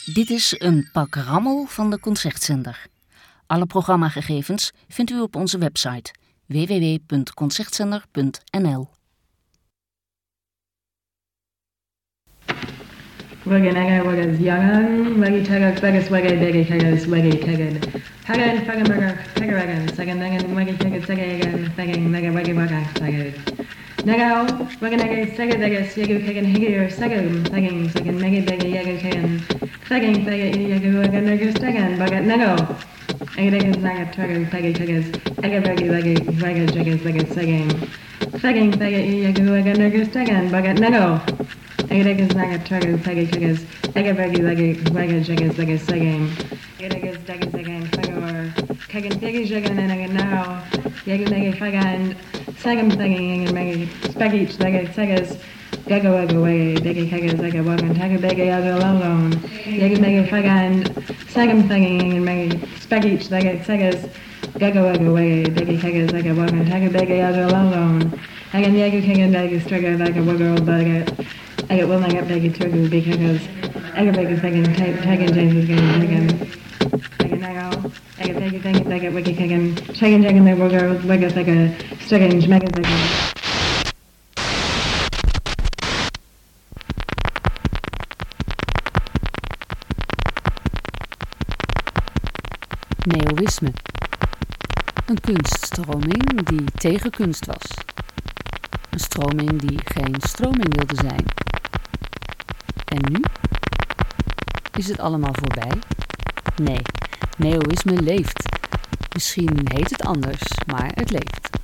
Dit is een pak rammel van de Concertzender. Alle programmagegevens vindt u op onze website www.concertzender.nl. Waganaga wagas yagan, wagi tagak bagas wagay degi kagas wagi tagad. Hagan fagamerga tagaragan, sagandagan wagi tagad sagagan, faging mega wagi waga tagad. Nagao, waganaga sagadagas yagu kagan higir sagam, faging sagan mega begi yagu kagan. Faging faga yagu waganagas tagan, bagat nago. Agagas nagat tagan fagi tagas, agabagi wagi waga jagas wagas saging. Faging faga yagu waganagas tagan, bagat nago. Agagas nagat tagan fagi tagas, agabagi waga jagas wagas saging. Agagas dagas again fagor. Kagan fagi jagan and again now. Yagu nagi fagan. Sagam thanging and maggie spaghetti like sagas gaga waga way degi kagas like a wagon taga bega yaga alone yagi mega fagan sagam thanging and maggie spaghetti like sagas gaga waga way degi kagas like a wagon taga bega yaga alone hagan yaga kagan dagi struggle like a waga old bugger I get will not get begi turgu because I get begi thanging tagan James is getting tagan I get begi thanging like a wiki kagan tagan tagan like waga like a strange magazine. Neoïsme. Een kunststroming die tegen kunst was. Een stroming die geen stroming wilde zijn. En nu? Is het allemaal voorbij? Nee, neoïsme leeft. Misschien heet het anders, maar het leeft.